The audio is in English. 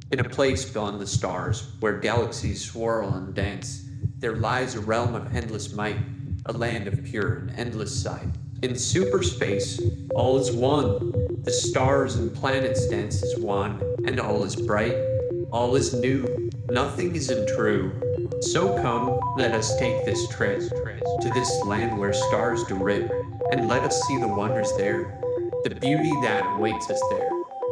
In a place beyond the stars, where galaxies swirl and dance, there lies a realm of endless might, a land of pure and endless sight. In superspace, all is one. The stars and planets dance as one, and all is bright, all is new, nothing is untrue. So come, let us take this trip to this land where stars do rip, and let us see the wonders there, the beauty that awaits us there.